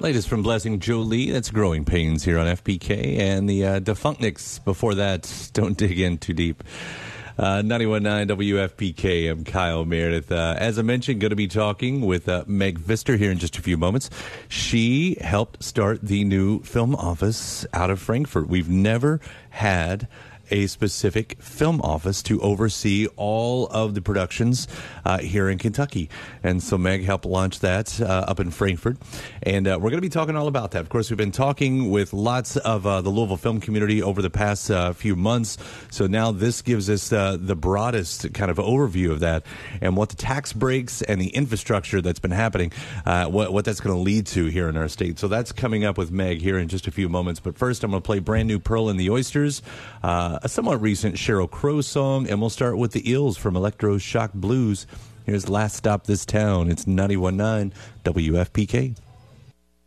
Latest from Blessing Jolie, that's Growing Pains here on FPK, and the Defunctniks before that, Don't Dig In Too Deep. 91.9 WFPK, I'm Kyle Meredith. As I mentioned, going to be talking with Meg Pfister here in just a few moments. She helped start the new film office out of Frankfurt. We've never had a specific film office to oversee all of the productions here in Kentucky. And so Meg helped launch that up in Frankfurt. And we're going to be talking all about that. Of course, we've been talking with lots of the Louisville film community over the past few months. So now this gives us the broadest kind of overview of that and what the tax breaks and the infrastructure that's been happening, what that's going to lead to here in our state. So that's coming up with Meg here in just a few moments. But first, I'm going to play brand new Pearl and the Oysters, a somewhat recent Sheryl Crow song, and we'll start with the Eels from Electroshock Blues. Here's Last Stop This Town. It's 91.9 WFPK.